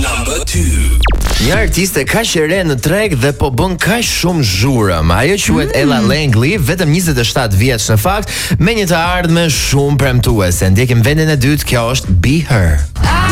Number 2. Një artiste kaq e re në treg dhe po bën kaq shumë zhurmë. Ajo quhet Ella Langley, vetëm 27 vjeç në fakt, me një të ardhme shumë premtuese. Ndjekim vendin e dytë, kjo është Be Her.